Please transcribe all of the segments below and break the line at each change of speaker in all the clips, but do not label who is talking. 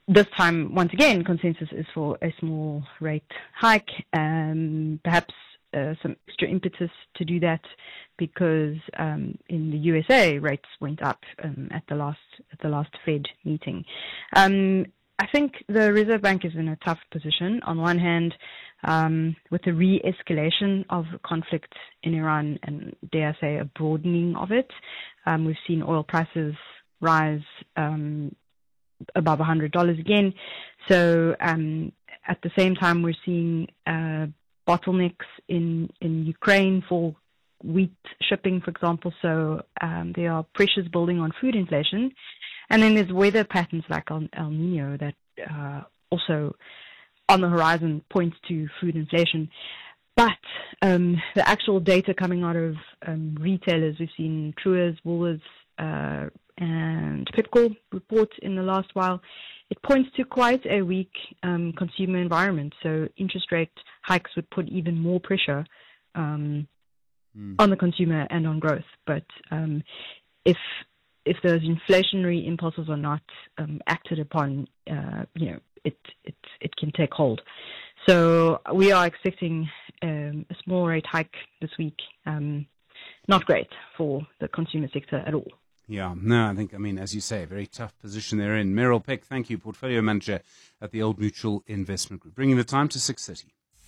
this time, once again, consensus is for a small rate hike, perhaps some extra impetus to do that because in the USA rates went up at the last Fed meeting. I think the Reserve Bank is in a tough position. On one hand, with the re-escalation of conflict in Iran and, dare I say, a broadening of it, we've seen oil prices rise above $100 again. So at the same time, we're seeing bottlenecks in Ukraine for wheat shipping, for example. So there are pressures building on food inflation. And then there's weather patterns like El Nino that also on the horizon points to food inflation. But the actual data coming out of retailers, we've seen Truworths, Woolworths, and Pepco report in the last while, it points to quite a weak consumer environment. So interest rate hikes would put even more pressure on the consumer and on growth. But if those inflationary impulses are not acted upon, it can take hold. So we are expecting a small rate hike this week. Not great for the consumer sector at all.
Yeah, no, I think, as you say, a very tough position they're in. Meryl Peck, thank you, Portfolio Manager at the Old Mutual Investment Group. Bringing the time to 6:30.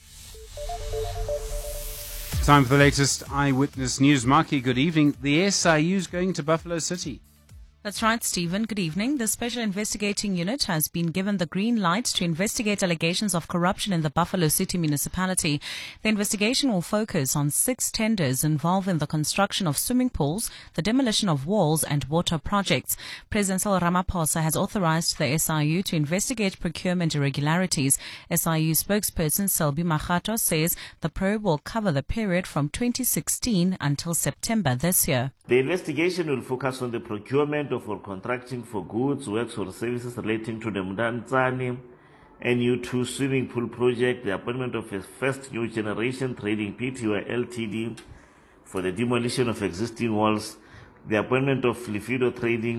Time for the latest Eyewitness News. Marky, good evening. The SIU is going to Buffalo City.
That's right, Stephen. Good evening. The Special Investigating Unit has been given the green light to investigate allegations of corruption in the Buffalo City municipality. The investigation will focus on 6 tenders involving the construction of swimming pools, the demolition of walls and water projects. President Cyril Ramaphosa has authorized the SIU to investigate procurement irregularities. SIU spokesperson Selby Makgato says the probe will cover the period from 2016 until September this year.
The investigation will focus on the procurement or contracting for goods, works or services relating to the Mdantsane NU2 swimming pool project, the appointment of a first new generation trading PTY Ltd for the demolition of existing walls, the appointment of Lifido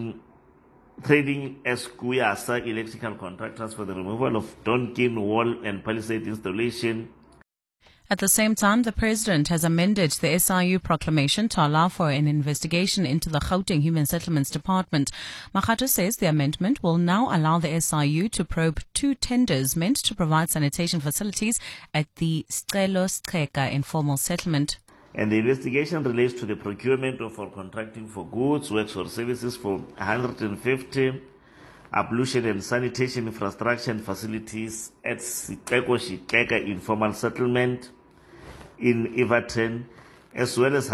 Trading as Kuyasa electrical contractors for the removal of Donkin wall and palisade installation.
At the same time, the President has amended the SIU proclamation to allow for an investigation into the Gauteng Human Settlements Department. Makgato says the amendment will now allow the SIU to probe 2 tenders meant to provide sanitation facilities at the Sicelo Siqheka informal settlement.
And the investigation relates to the procurement of or contracting for goods, works or services for 150 ablution and sanitation infrastructure and facilities at Sicelo Siqheka informal settlement in Everton, as well as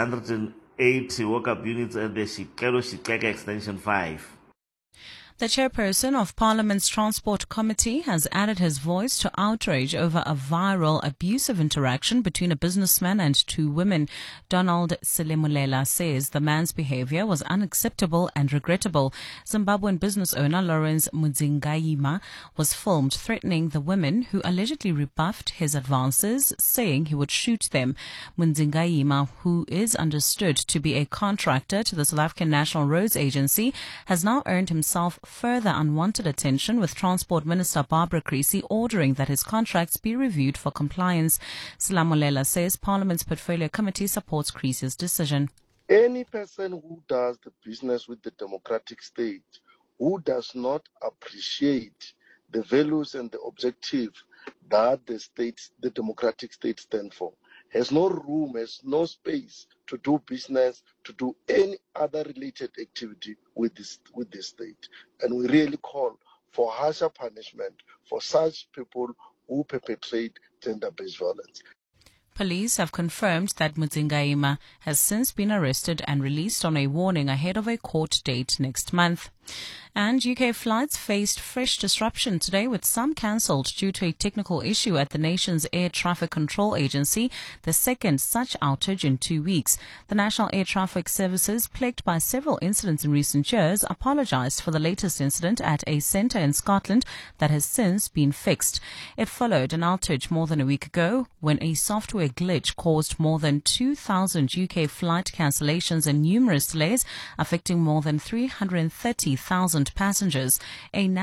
180 walk-up units at the Sicelo Siqheka Extension 5.
The chairperson of Parliament's Transport Committee has added his voice to outrage over a viral abusive interaction between a businessman and 2 women. Donald Selemulela says the man's behavior was unacceptable and regrettable. Zimbabwean business owner Lawrence Mudzingayima was filmed threatening the women who allegedly rebuffed his advances, saying he would shoot them. Mudzingayima, who is understood to be a contractor to the South African National Roads Agency, has now earned himself further unwanted attention, with Transport Minister Barbara Creecy ordering that his contracts be reviewed for compliance. Selamulela says Parliament's Portfolio Committee supports Creecy's decision.
Any person who does the business with the democratic state, who does not appreciate the values and the objective that the democratic state stand for, has no room, has no space to do business, to do any other related activity with this state. And we really call for harsher punishment for such people who perpetrate gender-based violence.
Police have confirmed that Mudzingayima has since been arrested and released on a warning ahead of a court date next month. And UK flights faced fresh disruption today, with some cancelled due to a technical issue at the nation's air traffic control agency, the second such outage in 2 weeks. The National Air Traffic Services, plagued by several incidents in recent years, apologised for the latest incident at a centre in Scotland that has since been fixed. It followed an outage more than a week ago when a software glitch caused more than 2,000 UK flight cancellations and numerous delays, affecting more than 330,000 passengers. A